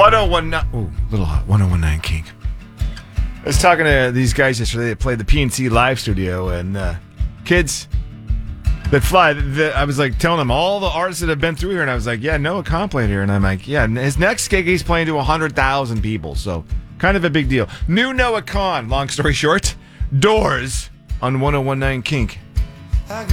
1019. Ooh, little hot. 1019 Kink. I was talking to these guys yesterday that played the PNC Live Studio, and kids that fly. I was like telling them all the artists that have been through here, and I was like, yeah, Noah Khan played here. And I'm like, yeah, his next gig he's playing to 100,000 people, so kind of a big deal. New Noah Khan, long story short, Doors on 1019 Kink.